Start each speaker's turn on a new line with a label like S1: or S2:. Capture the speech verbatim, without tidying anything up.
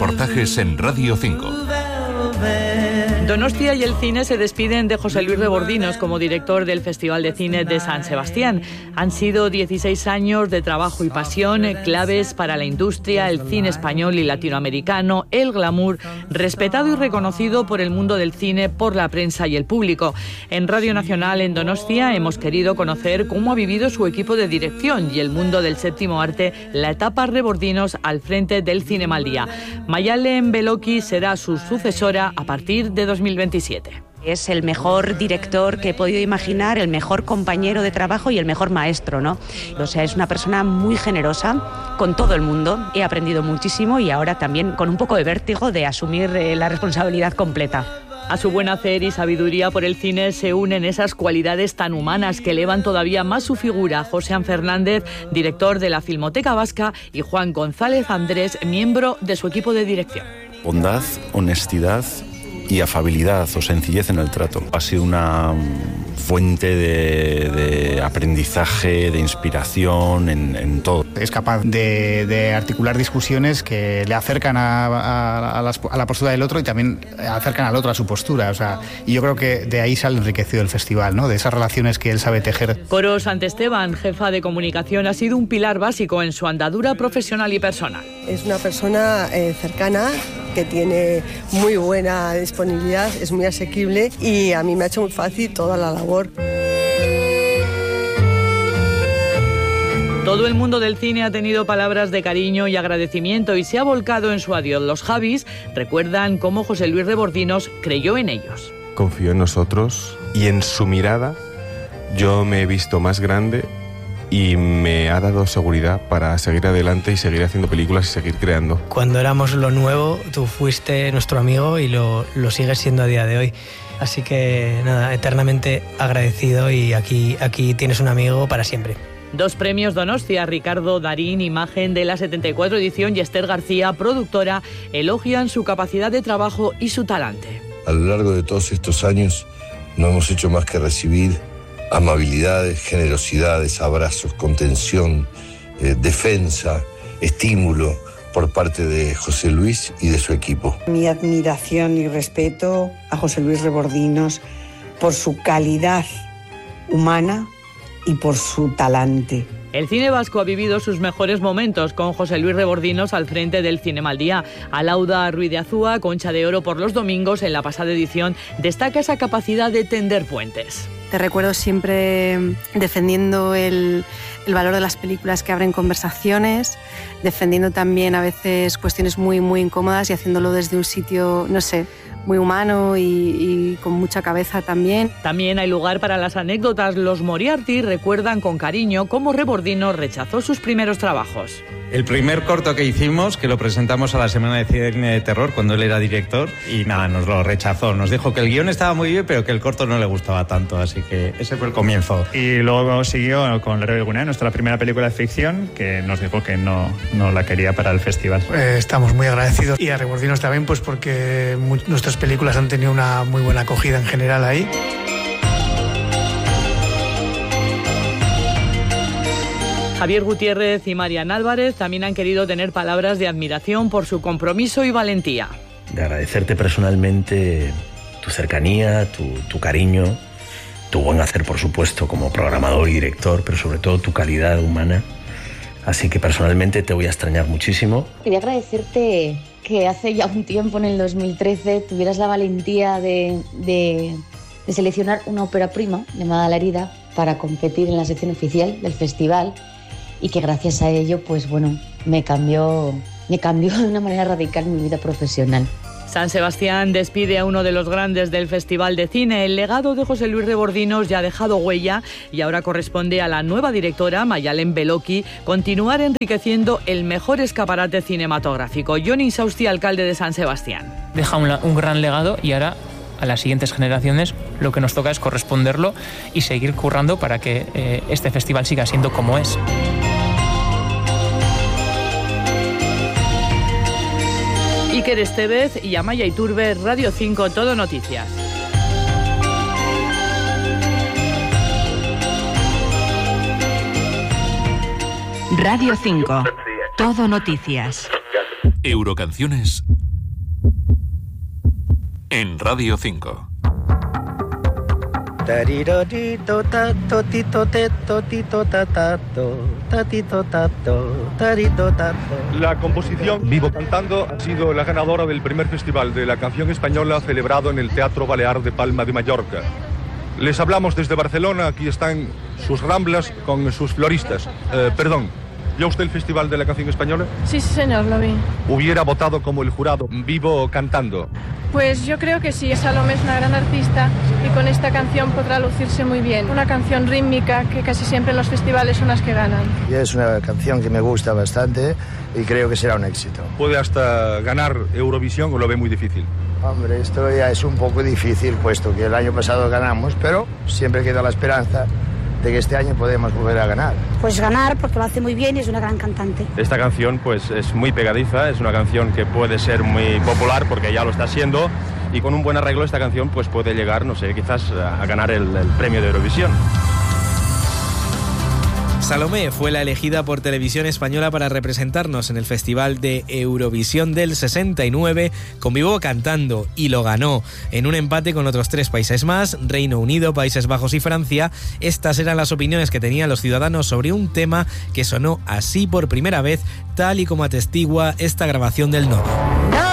S1: reportajes en Radio cinco.
S2: Donostia y el cine se despiden de José Luis Rebordinos como director del Festival de Cine de San Sebastián. Han sido dieciséis años de trabajo y pasión, claves para la industria, el cine español y latinoamericano, el glamour, respetado y reconocido por el mundo del cine, por la prensa y el público. En Radio Nacional en Donostia hemos querido conocer cómo ha vivido su equipo de dirección y el mundo del séptimo arte la etapa Rebordinos al frente del Cinemaldía. Mayalen Beloki será su sucesora a partir de dos mil veintisiete.
S3: Es el mejor director que he podido imaginar, el mejor compañero de trabajo y el mejor maestro, ¿no? O sea, es una persona muy generosa con todo el mundo. He aprendido muchísimo y ahora también con un poco de vértigo de asumir eh, la responsabilidad completa.
S2: A su buen hacer y sabiduría por el cine se unen esas cualidades tan humanas que elevan todavía más su figura. Josean Fernández, director de la Filmoteca Vasca, y Juan González Andrés, miembro de su equipo de dirección.
S4: Bondad, honestidad y afabilidad o sencillez en el trato. Ha sido una fuente de, de aprendizaje, de inspiración en, en todo.
S5: Es capaz de, de articular discusiones que le acercan a, a, a, las, a la postura del otro y también acercan al otro a su postura. O sea, y yo creo que de ahí sale enriquecido el festival, ¿no? De esas relaciones que él sabe tejer.
S2: Coro Santesteban, jefa de comunicación, ha sido un pilar básico en su andadura profesional y personal.
S6: Es una persona eh, cercana, que tiene muy buena disponibilidad, es muy asequible y a mí me ha hecho muy fácil toda la labor.
S2: Todo el mundo del cine ha tenido palabras de cariño y agradecimiento y se ha volcado en su adiós. Los Javis recuerdan cómo José Luis Rebordinos creyó en ellos.
S7: Confió en nosotros y en su mirada yo me he visto más grande y me ha dado seguridad para seguir adelante y seguir haciendo películas y seguir creando.
S8: Cuando éramos lo nuevo, tú fuiste nuestro amigo y lo, lo sigues siendo a día de hoy. Así que nada, eternamente agradecido y aquí, aquí tienes un amigo para siempre.
S2: Dos premios Donostia, Ricardo Darín, imagen de la setenta y cuatro edición, y Esther García, productora, elogian su capacidad de trabajo y su talante.
S9: A lo largo de todos estos años no hemos hecho más que recibir amabilidades, generosidades, abrazos, contención, eh, defensa, estímulo por parte de José Luis y de su equipo.
S10: Mi admiración y respeto a José Luis Rebordinos por su calidad humana y por su talante.
S2: El cine vasco ha vivido sus mejores momentos con José Luis Rebordinos al frente del Cinemaldía. Alauda Ruiz de Azúa, Concha de Oro por los domingos, en la pasada edición, destaca esa capacidad de tender puentes.
S11: Te recuerdo siempre defendiendo el, el valor de las películas que abren conversaciones, defendiendo también a veces cuestiones muy, muy incómodas y haciéndolo desde un sitio, no sé, muy humano y, y con mucha cabeza también.
S2: También hay lugar para las anécdotas. Los Moriarty recuerdan con cariño cómo Rebordinos rechazó sus primeros trabajos.
S12: El primer corto que hicimos, que lo presentamos a la Semana de Cine de Terror cuando él era director, y nada, nos lo rechazó. Nos dijo que el guión estaba muy bien, pero que el corto no le gustaba tanto, así que ese fue el comienzo.
S13: Y luego siguió con L'Héroe de Gunea, nuestra primera película de ficción, que nos dijo que no, no la quería para el festival.
S14: Eh, estamos muy agradecidos, y a Rebordinos también, pues porque muy, nuestras películas han tenido una muy buena acogida en general ahí.
S2: Javier Gutiérrez y Marian Álvarez también han querido tener palabras de admiración por su compromiso y valentía.
S15: De agradecerte personalmente tu cercanía, tu, tu cariño, tu buen hacer, por supuesto, como programador y director, pero sobre todo tu calidad humana. Así que personalmente te voy a extrañar muchísimo.
S16: Quería agradecerte que hace ya un tiempo, en el dos mil trece, tuvieras la valentía de, de, de seleccionar una ópera prima llamada La herida para competir en la sección oficial del festival, y que gracias a ello, pues bueno, me cambió, me cambió de una manera radical mi vida profesional.
S2: San Sebastián despide a uno de los grandes del Festival de Cine. El legado de José Luis Rebordinos ya ha dejado huella y ahora corresponde a la nueva directora, Mayalen Beloki, continuar enriqueciendo el mejor escaparate cinematográfico. Johnny Sausti, alcalde de San Sebastián.
S17: Deja un, un gran legado y ahora a las siguientes generaciones lo que nos toca es corresponderlo y seguir currando para que eh, este festival siga siendo como es.
S2: Iker Estevez y Amaya Iturbe, Radio cinco, Todo Noticias.
S18: Radio cinco, Todo Noticias.
S1: Eurocanciones en Radio cinco.
S18: La composición Vivo Cantando ha sido la ganadora del primer festival de la canción española celebrado en el Teatro Balear de Palma de Mallorca. Les hablamos desde Barcelona, aquí están sus ramblas con sus floristas. Eh, perdón, ¿vio usted el Festival de la Canción Española?
S19: Sí, sí, señor, lo vi.
S18: ¿Hubiera votado como el jurado Vivo Cantando?
S19: Pues yo creo que sí, Salomé es una gran artista y con esta canción podrá lucirse muy bien. Una canción rítmica que casi siempre en los festivales son las que ganan.
S20: Y es una canción que me gusta bastante y creo que será un éxito.
S18: ¿Puede hasta ganar Eurovisión o lo ve muy difícil?
S20: Hombre, esto ya es un poco difícil, puesto que el año pasado ganamos, pero siempre queda la esperanza de que este año podemos volver a ganar.
S21: Pues ganar, porque lo hace muy bien y es una gran cantante.
S22: Esta canción pues es muy pegadiza, es una canción que puede ser muy popular porque ya lo está siendo, y con un buen arreglo esta canción pues puede llegar, no sé, quizás a ganar el, el premio de Eurovisión.
S23: Salomé fue la elegida por Televisión Española para representarnos en el Festival de Eurovisión del sesenta y nueve con Vivo Cantando, y lo ganó en un empate con otros tres países más, Reino Unido, Países Bajos y Francia. Estas eran las opiniones que tenían los ciudadanos sobre un tema que sonó así por primera vez, tal y como atestigua esta grabación del Nodo.